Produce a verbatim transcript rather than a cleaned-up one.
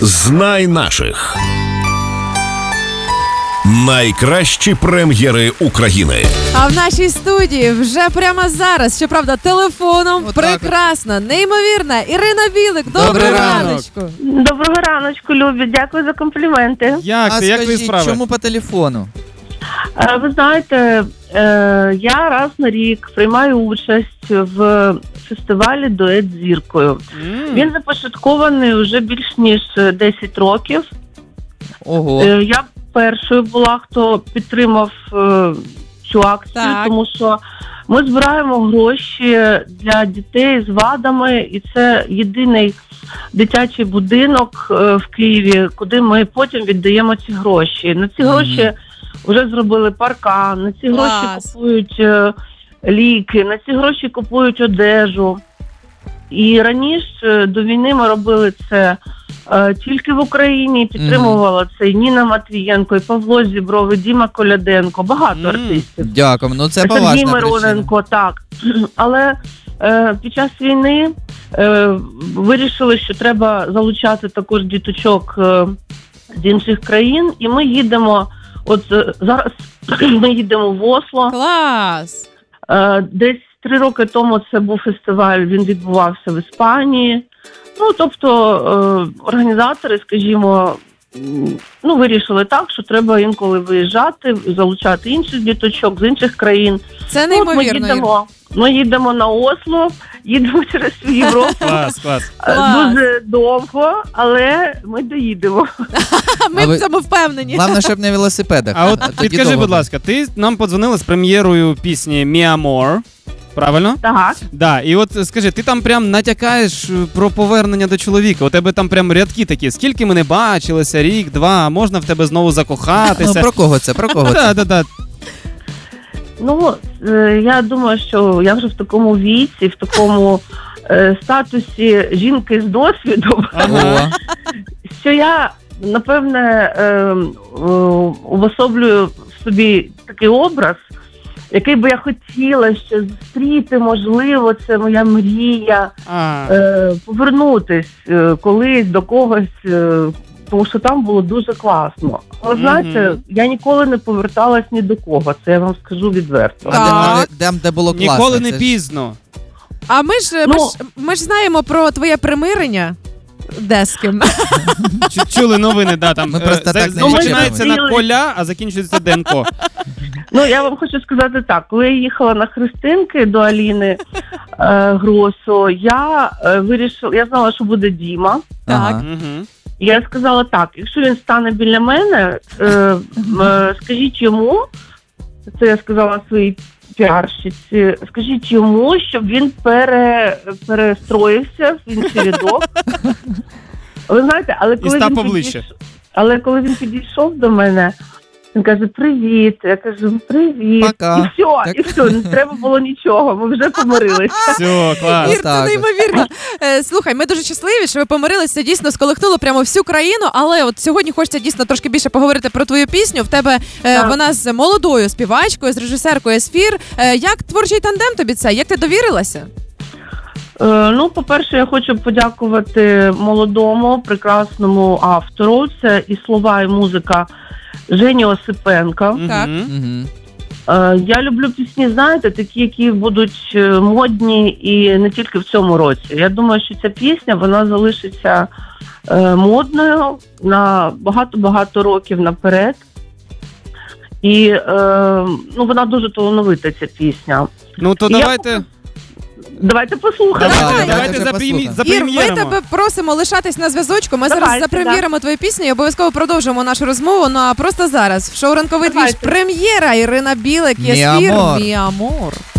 Знай наших. Найкращі прем'єри України. А в нашій студії вже прямо зараз, щоправда, телефоном, Отак прекрасна, неймовірна Ірина Білик. Доброго Добрий ранок. раночку. Доброго раночку, любі. Дякую за компліменти. Як А ти, як твої скажіть, справи? чому по телефону? Е, Ви знаєте, е, я раз на рік приймаю участь в фестивалі «Дует з зіркою». М. Він започаткований вже більш ніж десять років. Ого. Е, Я першою була, хто підтримав е, цю акцію, Так. тому що ми збираємо гроші для дітей з вадами, і це єдиний дитячий будинок е, в Києві, куди ми потім віддаємо ці гроші. На ці Мгм. гроші вже зробили паркан, на ці Клас. гроші купують е, ліки, на ці гроші купують одежу. І раніше до війни ми робили це е, тільки в Україні, підтримувала це і Ніна Матвієнко, і Павло Зібров, і Діма Коляденко, багато Мгм. артистів. Дякую. Ну це Сергій поважна причина. Мироненко, так. Але е, під час війни е, вирішили, що треба залучати також діточок е, з інших країн, і ми їдемо, от е, зараз ми їдемо в Осло. Клас. Е, Десь три роки тому це був фестиваль, він відбувався в Іспанії. Ну, тобто е, організатори, скажімо, м, ну, вирішили так, що треба інколи виїжджати, залучати інших діточок з інших країн. Це Ну, от ми неймовірно. Ір. їдемо, ми їдемо на Осло, їдемо через всю Європу. Клас, клас. Е, Клас. Дуже довго, але ми доїдемо. Ми А ви- в цьому впевнені. Головне, щоб не велосипедах. А от тоді підкажи, довго будь ласка, ти нам подзвонила з прем'єрою пісні «Mi Amor», правильно? Так. Да, і от скажи, ти там прям натякаєш про повернення до чоловіка. У тебе там прям рядки такі. Скільки ми не бачилися, рік, два, можна в тебе знову Ну, закохатися. про кого це? Про кого це? Да, да, да. Ну, е, я думаю, що я вже в такому віці, в такому е, статусі жінки з досвідом, Ого. що я, напевне, е, е, уособлюю в собі такий образ, який би я хотіла ще зустріти, можливо, це моя мрія, А, е, повернутись е, колись до когось, е, тому що там було дуже класно. Але, знаєте, Мгм. я ніколи не поверталась ні до кого, це я вам скажу відверто. А де, Так. а де, де було класно? ніколи не Це ж- пізно. А ми ж, ми, Ну. ж, ми ж знаємо про твоє примирення. Де з ким? Чу- Чули новини, да, там Ми е, просто за- так не починається на відчуваємо. коля, а закінчується денко. Ну, я вам хочу сказати так, коли я їхала на хрестинки до Аліни е, Гросу, я е, вирішила, я знала, що буде Діма. Ага. Мгм. І я сказала так, якщо він стане біля мене, е, е, скажіть йому, це я сказала своїй піарщиці, скажіть йому, щоб він пере, перестроївся в інший рядок. Ви знаєте, але коли став він поближче. підійш- але коли він підійшов до мене, він каже: привіт. Я кажу: привіт. Пока. І все, Так. і все, не треба було нічого, ми вже помирилися. Все, клас. Ір, це так от. неймовірно. Е, Слухай, ми дуже щасливі, що ви помирилися, дійсно сколихнуло прямо всю країну, але от сьогодні хочеться дійсно трошки більше поговорити про твою пісню. В тебе е, Так. вона з молодою співачкою, з режисеркою Есфір. Е, Як творчий тандем тобі це? Як ти довірилася? Е, Ну, по-перше, я хочу подякувати молодому, прекрасному автору. Це і слова, і музика Жені Осипенка. Мгм. Так. Мгм. Е, Я люблю пісні, знаєте, такі, які будуть е, модні і не тільки в цьому році. Я думаю, що ця пісня, вона залишиться е, модною на багато-багато років наперед. І е, ну, вона дуже талановита, ця пісня. Ну то Я давайте, Давайте послухаємо. Давай, давайте, давайте давайте вже запрем'є- послухаємо. Ір, ми запрем'єримо. тебе просимо лишатись на зв'язочку. Ми Давайте, зараз запрем'єримо твою пісню і обов'язково продовжимо нашу розмову. Ну а просто зараз в шоу «Ранковий двіж» Давайте. прем'єра Ірина Білик, «Mi Есфір, amor». «Mi amor».